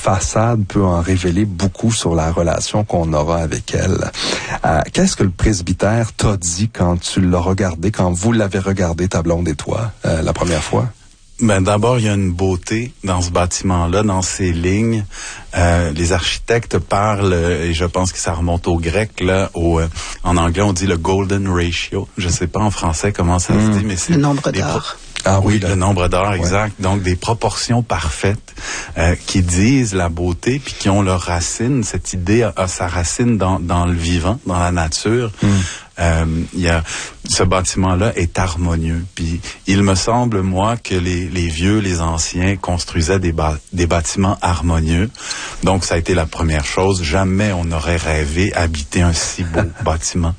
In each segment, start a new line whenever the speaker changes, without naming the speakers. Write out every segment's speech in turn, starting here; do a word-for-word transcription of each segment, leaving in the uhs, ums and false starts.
façade peut en révéler beaucoup sur la relation qu'on aura avec elle. Euh, qu'est-ce que le presbytère t'a dit quand tu l'as regardé, quand vous l'avez regardé, ta blonde et toi, euh, la première fois?
Ben d'abord, il y a une beauté dans ce bâtiment-là, dans ces lignes. Euh, les architectes parlent, et je pense que ça remonte au grec, là, au, euh, en anglais, on dit le golden ratio. Je sais pas en français comment ça mmh. se dit, mais c'est...
Le nombre d'or.
Ah oui, le, le nombre d'or, ouais. Exact. Donc, des proportions parfaites euh, qui disent la beauté, puis qui ont leur racine. Cette idée a, a sa racine dans, dans le vivant, dans la nature. Mmh. Euh, il y a, ce bâtiment-là est harmonieux. Puis il me semble, moi, que les, les vieux, les anciens construisaient des, ba- des bâtiments harmonieux. Donc, ça a été la première chose. Jamais on n'aurait rêvé habiter un si beau bâtiment.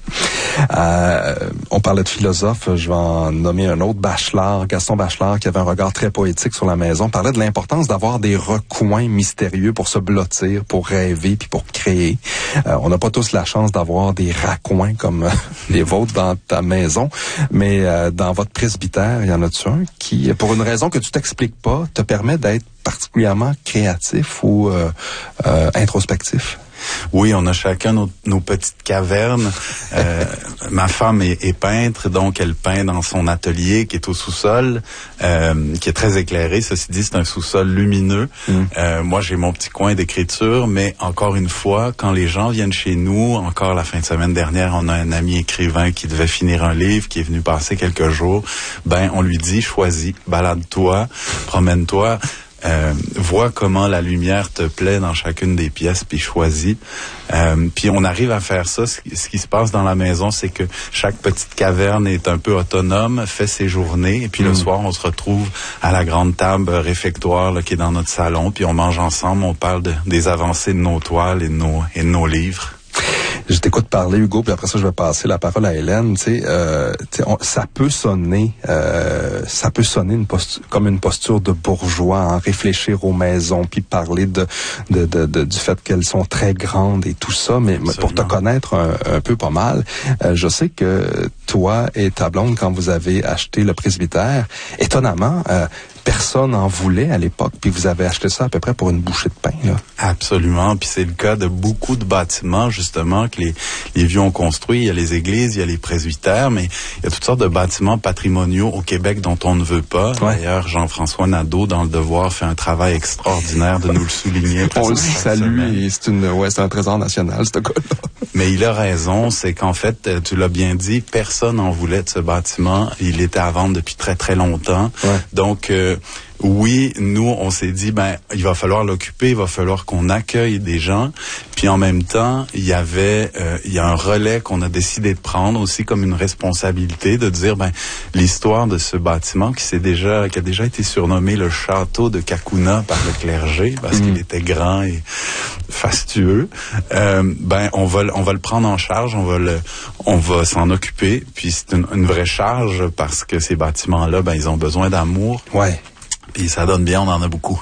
Euh, on parlait de philosophe, je vais en nommer un autre, Bachelard, Gaston Bachelard, qui avait un regard très poétique sur la maison, parlait de l'importance d'avoir des recoins mystérieux pour se blottir, pour rêver, puis pour créer. Euh, on n'a pas tous la chance d'avoir des raccoins comme les vôtres dans ta maison, mais euh, dans votre presbytère, il y en a-tu un qui, pour une raison que tu t'expliques pas, te permet d'être particulièrement créatif ou euh, euh, introspectif?
Oui, on a chacun nos, nos petites cavernes. Euh, ma femme est, est peintre, donc elle peint dans son atelier qui est au sous-sol, euh, qui est très éclairé. Ceci dit, c'est un sous-sol lumineux. Mm. Euh, moi, j'ai mon petit coin d'écriture, mais encore une fois, quand les gens viennent chez nous, encore la fin de semaine dernière, on a un ami écrivain qui devait finir un livre, qui est venu passer quelques jours. Ben, on lui dit, choisis, balade-toi, promène-toi. Euh, vois comment la lumière te plaît dans chacune des pièces, puis choisis. Euh, puis on arrive à faire ça. Ce qui, ce qui se passe dans la maison, c'est que chaque petite caverne est un peu autonome, fait ses journées, et puis mmh. le soir, on se retrouve à la grande table réfectoire là, qui est dans notre salon, puis on mange ensemble, on parle de, des avancées de nos toiles et de nos, et de nos livres.
Je t'écoute parler, Hugo, puis après ça, je vais passer la parole à Hélène. Tu sais, euh, ça peut sonner, euh, ça peut sonner une posture, comme une posture de bourgeois, en réfléchir aux maisons, puis parler de, de, de, de du fait qu'elles sont très grandes et tout ça. Mais Absolument. Pour te connaître un, un peu pas mal, euh, je sais que toi et ta blonde, quand vous avez acheté le presbytère, étonnamment, euh, personne en voulait à l'époque, puis vous avez acheté ça à peu près pour une bouchée de pain, là.
Absolument, puis c'est le cas de beaucoup de bâtiments, justement, que les, les vieux ont construits. Il y a les églises, il y a les presbytères, mais il y a toutes sortes de bâtiments patrimoniaux au Québec dont on ne veut pas. Ouais. D'ailleurs, Jean-François Nadeau, dans Le Devoir, fait un travail extraordinaire de nous le souligner.
On le salue, et c'est, une, ouais, c'est un trésor national, ce gars-là.
Mais il a raison, c'est qu'en fait, tu l'as bien dit, personne n'en voulait de ce bâtiment. Il était à vendre depuis très, très longtemps. Ouais. Donc, euh, oui, nous, on s'est dit, ben, il va falloir l'occuper, il va falloir qu'on accueille des gens. Puis en même temps, il y avait, euh, il y a un relais qu'on a décidé de prendre aussi comme une responsabilité, de dire, ben, l'histoire de ce bâtiment qui s'est déjà, qui a déjà été surnommé le château de Kakuna par le clergé parce mmh. qu'il était grand et fastueux. Euh, ben, on va, on va le prendre en charge, on va le, on va s'en occuper. Puis c'est une, une vraie charge parce que ces bâtiments-là, ben, ils ont besoin d'amour.
Ouais.
Puis ça donne bien, on en a beaucoup.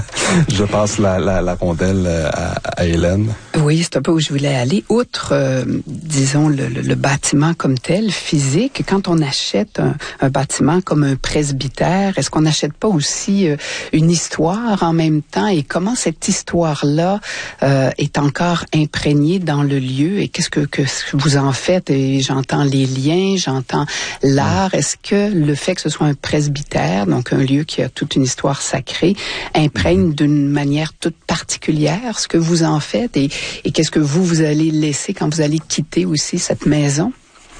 Je passe la, la, la rondelle à, à Hélène.
Oui, c'est un peu où je voulais aller. Outre, euh, disons, le, le, le bâtiment comme tel, physique, quand on achète un, un bâtiment comme un presbytère, est-ce qu'on n'achète pas aussi euh, une histoire en même temps? Et comment cette histoire-là euh, est encore imprégnée dans le lieu? Et qu'est-ce que, que vous en faites? Et j'entends les liens, j'entends l'art. Est-ce que le fait que ce soit un presbytère, donc un lieu qui a toute une histoire sacrée, imprègne d'une manière toute particulière ce que vous en faites et, et qu'est-ce que vous, vous allez laisser quand vous allez quitter aussi cette maison?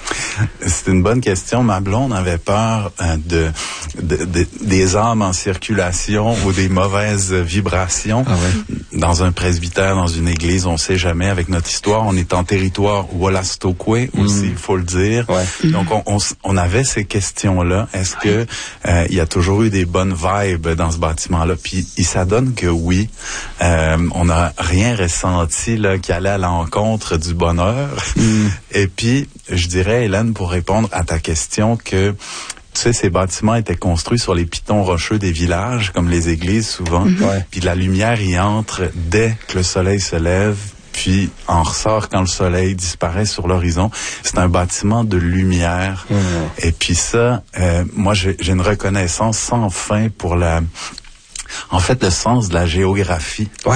C'est une bonne question. Ma blonde avait peur euh, de, de, de des âmes en circulation ou des mauvaises vibrations. Ah ouais. Dans un presbytère, dans une église, on sait jamais. Avec notre histoire, on est en territoire Wolastoqua aussi, il mmh. faut le dire. Ouais. Donc, on, on, on avait ces questions-là. Est-ce que euh, il y a toujours eu des bonnes vibes dans ce bâtiment-là? Puis, il s'adonne que oui. Euh, on n'a rien ressenti là qui allait à l'encontre du bonheur. Mmh. Et puis, je dirais, Hélène, pour répondre à ta question, que tu sais, ces bâtiments étaient construits sur les pitons rocheux des villages, comme les églises souvent. Mm-hmm. Ouais. Puis la lumière y entre dès que le soleil se lève, puis en ressort quand le soleil disparaît sur l'horizon. C'est un bâtiment de lumière. Mm-hmm. Et puis ça, euh, moi, j'ai, j'ai une reconnaissance sans fin pour la... En fait, le sens de la géographie.
Ouais.